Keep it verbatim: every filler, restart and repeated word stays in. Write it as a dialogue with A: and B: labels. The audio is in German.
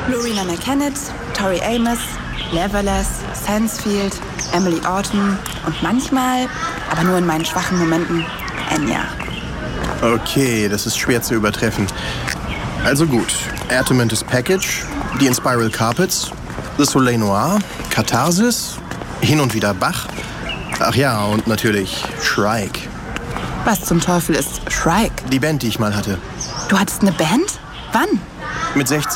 A: Lorena McKennitt, Tori Amos, Leverless, Sansfield, Emily Autumn und manchmal, aber nur in meinen schwachen Momenten, Enya.
B: Okay, das ist schwer zu übertreffen. Also gut, Atomantis Package, die Inspiral Carpets, The Soleil Noir, Katharsis, hin und wieder Bach. Ach ja, und natürlich Shrike.
A: Was zum Teufel ist Shrike?
B: Die Band, die ich mal hatte.
A: Du hattest eine Band? Wann?
B: Mit sechzehn.